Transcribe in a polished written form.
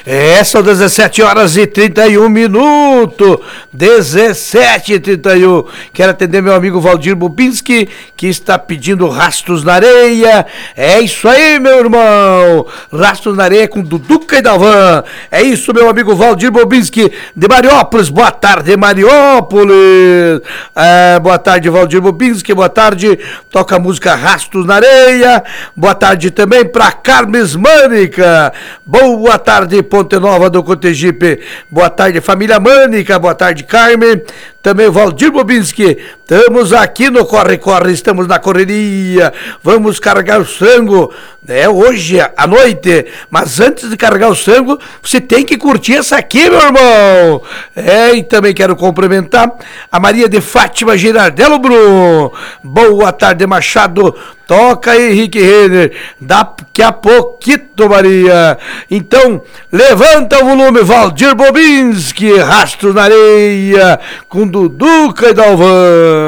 São 17 horas e 31 minutos. 17h31. Quero atender meu amigo Valdir Bobinski, que está pedindo Rastros na Areia. É isso aí, meu irmão. Rastros na Areia com Duduca e Dalvan. É isso, meu amigo Valdir Bobinski, de Mariópolis. Boa tarde, Mariópolis. Boa tarde, Valdir Bobinski. Boa tarde. Toca a música Rastros na Areia. Boa tarde também para Carmes Mânica. Boa tarde, Ponte Nova do Cotegipe. Boa tarde, família Mânica. Boa tarde, Carmen. Também Valdir Bobinski. Estamos aqui no Corre-Corre, estamos na correria. Vamos carregar o frango, hoje à noite. Mas antes de carregar o frango, você tem que curtir essa aqui, meu irmão. E também quero cumprimentar a Maria de Fátima Girardello Brum. Boa tarde, Machado. Toca aí, Henrique Renner. Daqui a pouquito, Maria. Então, levanta o volume, Valdir Bobinski. Rastros na Areia, com Duduca e Dalvan.